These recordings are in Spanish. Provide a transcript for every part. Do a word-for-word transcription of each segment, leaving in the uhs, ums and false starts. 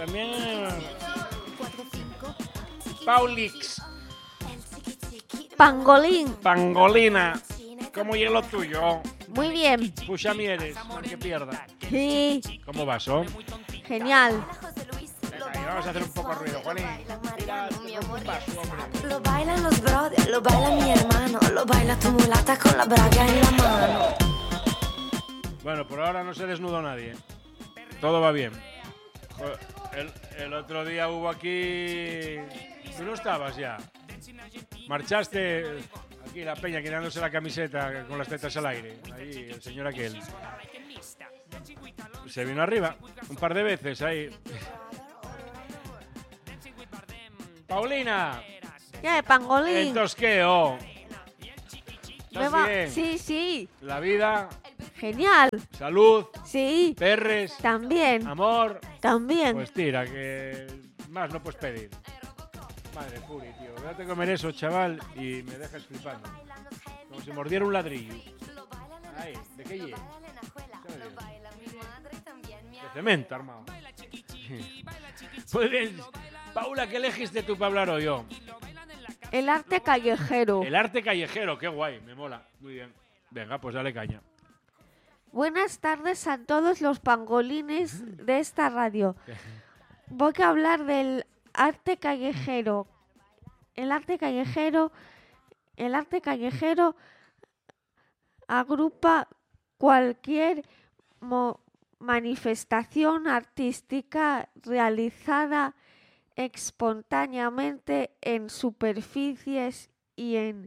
también Paulix. Pangolín. Pangolina. ¿Cómo llega lo tuyo? Muy bien. Puxa mieres, aunque pierda. Sí. ¿Cómo vas, oh? Genial. Venga, y vamos a hacer un poco de ruido, Juanín. Mira, te rompo un vaso, hombre. Lo bailan los brothers, lo baila mi hermano, lo baila tu mulata con la braga en la mano. Bueno, por ahora no se desnudó nadie. Todo va bien. El, el otro día hubo aquí... Tú no estabas ya. Marchaste aquí la peña quitándose la camiseta con las tetas al aire. Ahí el señor aquel. Se vino arriba un par de veces ahí. Paulina. ¿Qué, Pangolín? Entonces, ¿qué? Oh. Me ¿Estás va- bien? Sí, sí. La vida, Genial. salud, Sí. perres, También. amor. También. Pues tira, que más no puedes pedir. Madre puri, tío. Déjate comer eso, chaval, y me dejas flipando. Como si mordiera un ladrillo. Ahí, ¿de qué lleva? De cemento, armado. Muy bien. Paula, ¿qué elegiste tú para hablar hoy? Yo? El arte callejero. El arte callejero, qué guay, me mola. Muy bien. Venga, pues dale caña. Buenas tardes a todos los pangolines de esta radio. Voy a hablar del arte callejero. El arte callejero, el arte callejero agrupa cualquier mo- manifestación artística realizada espontáneamente en superficies y en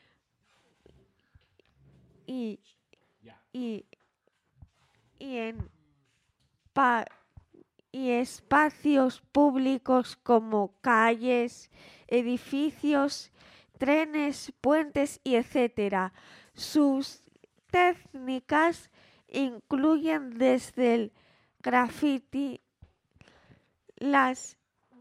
y, y, y en pa- y espacios públicos como calles, edificios, trenes, puentes y etcétera. Sus técnicas incluyen desde el graffiti, las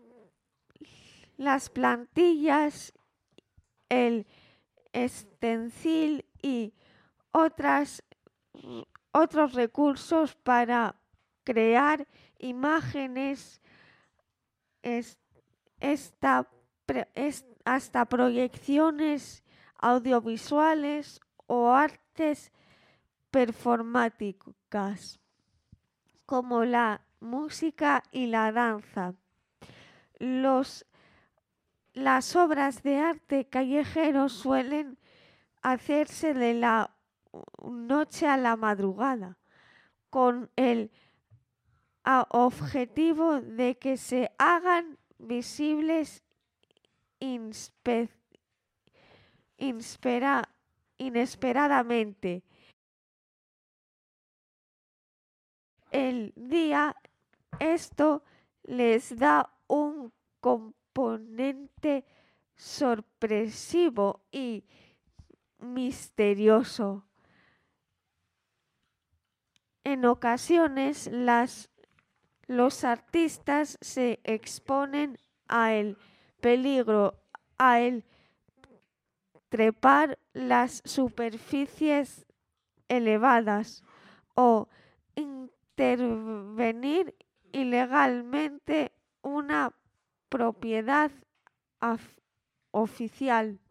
las plantillas, el stencil y otras, otros recursos para crear imágenes es, esta, pre- es- hasta proyecciones audiovisuales o artes performáticas como la música y la danza. Los, las obras de arte callejero suelen hacerse de la noche a la madrugada, con el a- objetivo de que se hagan visibles inspe- inspera- inesperadamente. El día, esto les da un componente sorpresivo y misterioso. En ocasiones, las, los artistas se exponen a el peligro, a el trepar las superficies elevadas o intervenir ilegalmente una propiedad af- oficial.